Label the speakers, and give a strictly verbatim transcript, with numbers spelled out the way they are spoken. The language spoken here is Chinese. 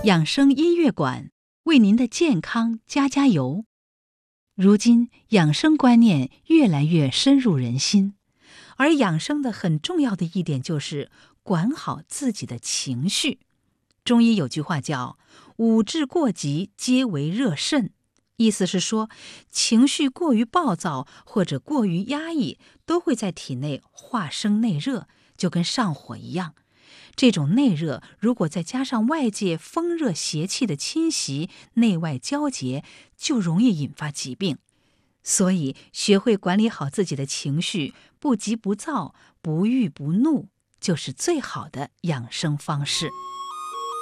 Speaker 1: 养生音乐馆为您的健康加加油。如今养生观念越来越深入人心，而养生的很重要的一点就是管好自己的情绪。中医有句话叫五志过急皆为热肾，意思是说情绪过于暴躁或者过于压抑都会在体内化生内热，就跟上火一样。这种内热如果再加上外界风热邪气的侵袭，内外交结，就容易引发疾病。所以学会管理好自己的情绪，不急不躁，不郁不怒，就是最好的养生方式。